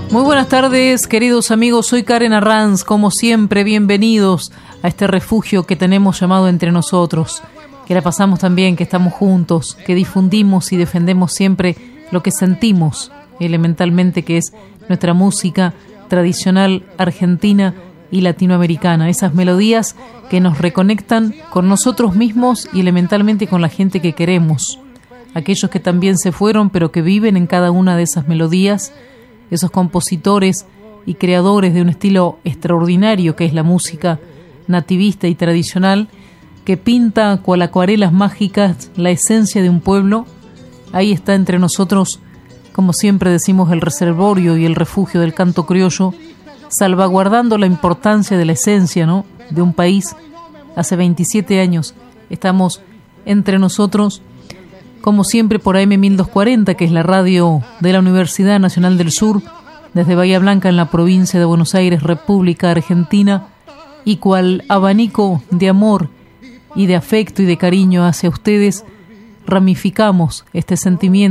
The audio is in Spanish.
Muy buenas tardes, queridos amigos, soy Karen Arranz, como siempre, bienvenidos a este refugio que tenemos llamado Entre Nosotros, que la pasamos tan bien, que estamos juntos, que difundimos y defendemos siempre lo que sentimos elementalmente, que es nuestra música tradicional argentina y latinoamericana, esas melodías que nos reconectan con nosotros mismos y elementalmente con la gente que queremos, aquellos que también se fueron pero que viven en cada una de esas melodías, esos compositores y creadores de un estilo extraordinario que es la música nativista y tradicional, que pinta cual acuarelas mágicas la esencia de un pueblo. Ahí está entre nosotros, como siempre decimos, el reservorio y el refugio del canto criollo, salvaguardando la importancia de la esencia, ¿no?, de un país. Hace 27 años estamos entre nosotros, como siempre por AM 1240, que es la radio de la Universidad Nacional del Sur, desde Bahía Blanca en la provincia de Buenos Aires, República Argentina, y cual abanico de amor y de afecto y de cariño hacia ustedes, ramificamos este sentimiento